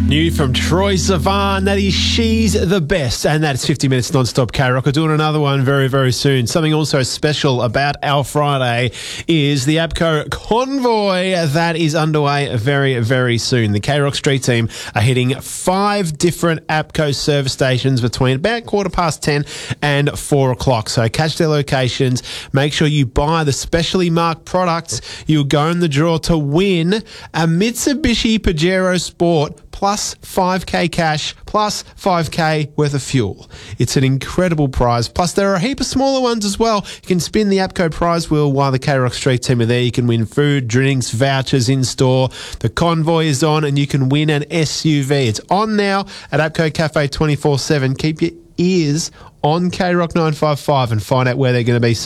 New from Troye Sivan, that is She's the Best, and that's 50 minutes non-stop K-Rock. We're doing another one very, very soon. Something also special about our Friday is the APCO Convoy that is underway very, very soon. The K-Rock Street team are hitting 5 different APCO service stations between about 10:15 and 4 o'clock. So catch their locations. Make sure you buy the specially marked products. You'll go in the draw to win a Mitsubishi Pajero Sport plus 5K cash, plus 5K worth of fuel. It's an incredible prize. Plus, there are a heap of smaller ones as well. You can spin the APCO prize wheel while the K-Rock Street team are there. You can win food, drinks, vouchers in store. The convoy is on and you can win an SUV. It's on now at APCO Cafe 24/7. Keep your ears on K-Rock 955 and find out where they're going to be